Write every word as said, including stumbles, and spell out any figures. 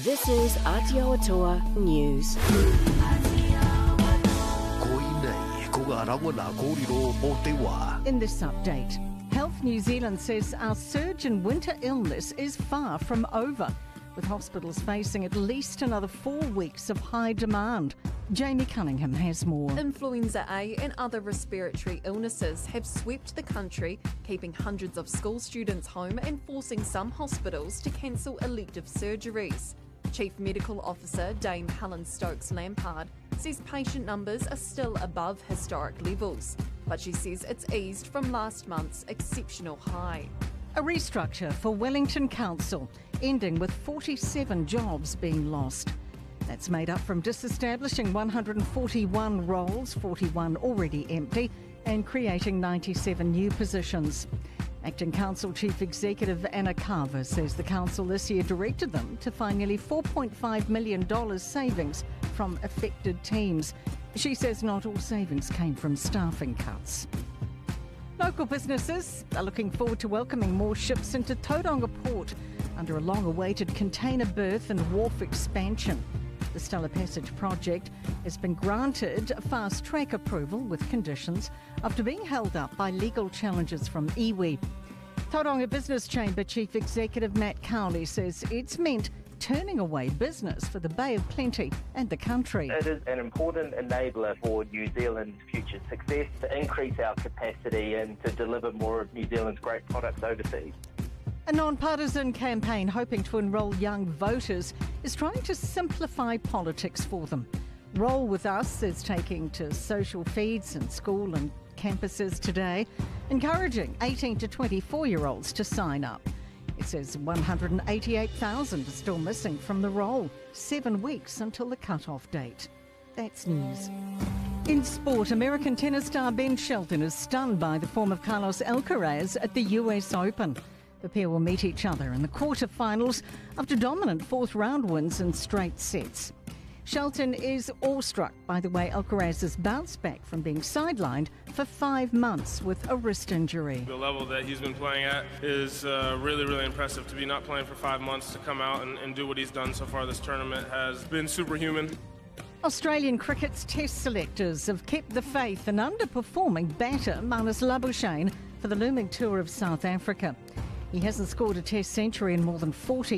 This is Aotearoa News. In this update, Health New Zealand says our surge in winter illness is far from over, with hospitals facing at least another four weeks of high demand. Jamie Cunningham has more. Influenza A and other respiratory illnesses have swept the country, keeping hundreds of school students home and forcing some hospitals to cancel elective surgeries. Chief Medical Officer Dame Helen Stokes-Lampard says patient numbers are still above historic levels, but she says it's eased from last month's exceptional high. A restructure for Wellington Council, ending with forty-seven jobs being lost. That's made up from disestablishing one hundred forty-one roles, forty-one already empty, and creating ninety-seven new positions. Acting Council Chief Executive Anna Carver says the Council this year directed them to find nearly four point five million dollars savings from affected teams. She says not all savings came from staffing cuts. Local businesses are looking forward to welcoming more ships into Tauranga Port under a long-awaited container berth and wharf expansion. The Stellar Passage project has been granted fast-track approval with conditions after being held up by legal challenges from iwi. Tauranga Business Chamber Chief Executive Matt Cowley says it's meant turning away business for the Bay of Plenty and the country. It is an important enabler for New Zealand's future success to increase our capacity and to deliver more of New Zealand's great products overseas. A non-partisan campaign hoping to enrol young voters is trying to simplify politics for them. Roll With Us is taking to social feeds and school and campuses today, encouraging eighteen to twenty-four-year-olds to sign up. It says one hundred eighty-eight thousand are still missing from the roll, seven weeks until the cut-off date. That's news. In sport, American tennis star Ben Shelton is stunned by the form of Carlos Alcaraz at the U S Open. The pair will meet each other in the quarterfinals after dominant fourth-round wins in straight sets. Shelton is awestruck by the way Alcaraz has bounced back from being sidelined for five months with a wrist injury. The level that he's been playing at is uh, really, really impressive. To be not playing for five months, to come out and, and do what he's done so far this tournament has been superhuman. Australian cricket's test selectors have kept the faith in underperforming batter Marnus Labuschagne for the looming tour of South Africa. He hasn't scored a test century in more than forty